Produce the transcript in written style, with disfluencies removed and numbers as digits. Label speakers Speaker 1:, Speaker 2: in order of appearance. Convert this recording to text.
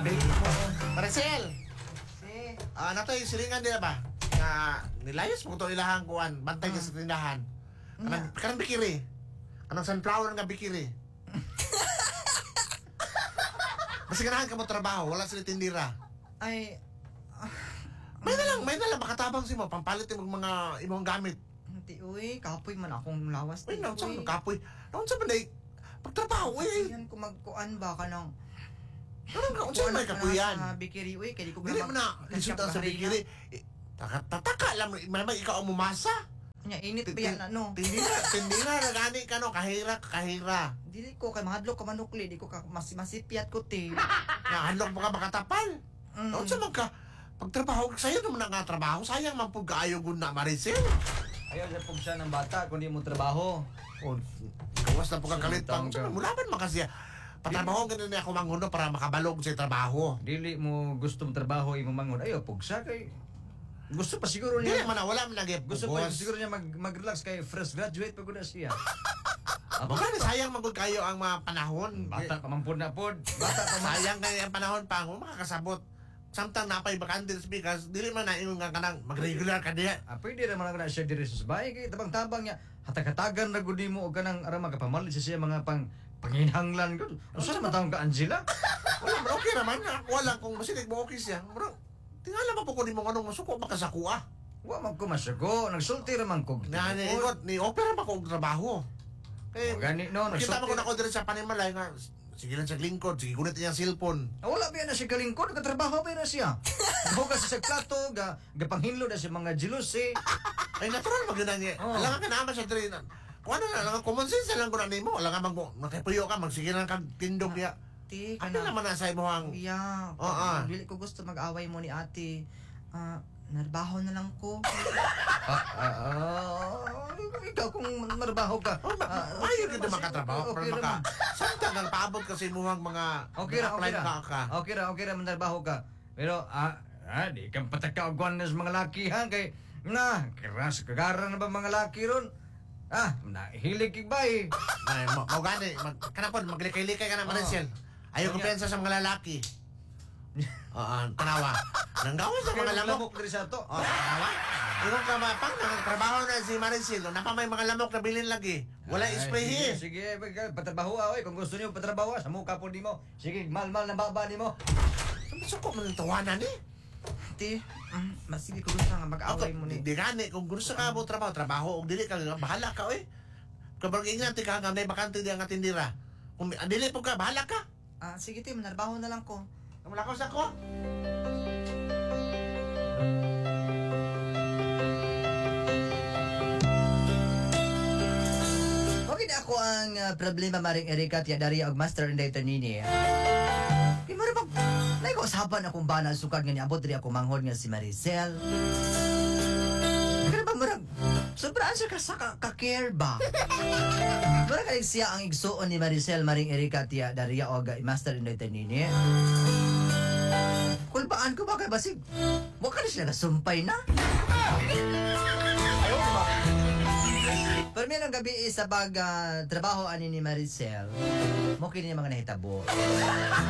Speaker 1: Abi mo.
Speaker 2: Maricel!
Speaker 3: Si.
Speaker 2: Natoy, silingan din ba? Nilayos mo ito ilahang kuwan. Bantay ka sa tindahan. Kanang bikiri. Anong sunflower nga bikiri. Basta ganahan ka mo trabaho. Wala sila tindira.
Speaker 3: Ay,
Speaker 2: May nalang makatabang si mo. Pampalit yung mga imong gamit.
Speaker 3: hindi, uy, kapoy man akong lawas.
Speaker 2: Uy, naon sa kapoy. Naon sa banday. Pagtrabaho, uy.
Speaker 3: Yan, kung magkuan ba ka ng...
Speaker 2: Naon sa may kapuyan.
Speaker 3: Sa bikiri, uy, kaya di ko
Speaker 2: Dili mo na lisutan sa bikiri. Tataka lang. Malamang ikaw ang mumasa.
Speaker 3: Nya, init pa yan, ano?
Speaker 2: Tindira na gani ka no. Kahira.
Speaker 3: Dili ko, kay mahadlok ka manukli, di ko ka masipiyat ko, te.
Speaker 2: Nahanlok mo ka makatapal. Naon sa ka. Pagtrabaho, sa'yo naman nga trabaho. Sayang man po kaayo gud na Maricel.
Speaker 1: Ayaw siya pong siya ng bata kundi mo trabaho.
Speaker 2: Oh, gawas na po kakalit pang.
Speaker 1: Sintang ka.
Speaker 2: Mulaban man kasi. Patrabaho ganun na ako manghuno para makabalog sa trabaho.
Speaker 1: Dili mo gustong trabaho imo mangon. Ayaw pog siya kay gusto pa siguro
Speaker 2: Hindi
Speaker 1: niya.
Speaker 2: man na, wala man lagi.
Speaker 1: Gusto pa siguro niya mag-relax kay fresh graduate pa gud na siya.
Speaker 2: Abo ka sayang magud kayo ang mga panahon.
Speaker 1: Bata pa man pod na pod.
Speaker 2: Bata pa sayang kayo ang panahon pa mo makakasabot. Samtang napay bakante sa speakers, dili man na ingon nga kanang mag-regular ka diya.
Speaker 1: Pwede naman na siya diri sa bahay kay tabang-tabang niya. Hatag-hatagan na gud nimo og kanang ara magapamalit siya mga panginhanglan gud. Usa man taong ka Angela?
Speaker 2: Wala man okay naman. Wala kung masinig mo okay siya. Bro, tingala pa po ko ni mo kanong masuko makasakua.
Speaker 1: Wa man ko masugo, nagsulti ra man ko.
Speaker 2: Na ni ingot ni opera pa ko og trabaho. Kay
Speaker 1: Gani no,
Speaker 2: kita mo
Speaker 1: nagsulti.
Speaker 2: ko na ko diri sa Panimalay nga sige lang sa lingkod, sige kunit iyang cellphone.
Speaker 1: Wala ba na siya kalingkod, nagtrabaho ba na siya? Gahugas sa plato, gapanghinlo na siya mga jealousy.
Speaker 2: Ay natural maganda niya.
Speaker 1: Oh.
Speaker 2: Alam ka naman siya diri na. Kung ano na, lang common sense lang ko na nimo. Alam ka magpuyo ka, magsige lang kag tindog niya.
Speaker 3: Te,
Speaker 2: Ano naman na sa imo ang
Speaker 3: Yeah.
Speaker 2: Oo.
Speaker 3: Dili ko gusto mag-away mo ni ate. Narbaho na lang ko.
Speaker 1: Ikaw kung marbaho ka.
Speaker 2: Ayaw ka naman katrabaho.
Speaker 1: Okay
Speaker 2: Para
Speaker 1: naman.
Speaker 2: samtang ang paabot kasi imuhang mga
Speaker 1: Okay ra,
Speaker 2: apply
Speaker 1: okay ra.
Speaker 2: ka.
Speaker 1: Okay ra, manarbaho ka. Pero, di kang patakaugwan na sa mga laki, ha? Kay, kiras, kagara na ba mga laki ron? Nahilig kig ba eh.
Speaker 2: Ay, mo gani, kanapon maglikay-likay ka na Maricel. Ayaw kumpiyansa sa mga lalaki. Tanawa. Nanggawas sa mga lamok.
Speaker 1: diri sa to.
Speaker 2: Tanawa. Iwan ka mapang, trabaho na si Maricel. Napa may mga lamok na bilin lagi. Wala spray
Speaker 1: Sige, patrabaho oy. Kung gusto niyo patrabaho, sa mukha po nimo. Sige, mal-mal na baba nimo.
Speaker 2: Suko mo ng tawanan eh.
Speaker 3: Te, masili ko gusto nga mag-away mo ni.
Speaker 2: Di gani, kung gusto ka mo trabaho, o dili ka, bahala ka oy. Kapag ingat ka, hanggang may bakante di ang atindira. Kung dili po ka, bahala ka.
Speaker 3: Sige te, narbaho na lang ko.
Speaker 2: Malakos ako.
Speaker 3: Okay na ako ang problema maring Erika tiya dari og master in data nini. Di mo ba nay ko usapan akong bana sukad nga niabot diri ako manghod nga si Maricel. Pero ba murag sobrang siya ka-care ba? Murag kay siya ang igsuon ni Maricel maring Erika tiya dari og master in data nini. Kulbaan ko ba kay basig? Mo ka na siya nasumpay na. Pero may nang gabi sa trabaho ani ni Maricel, mo kini mga nahitabo.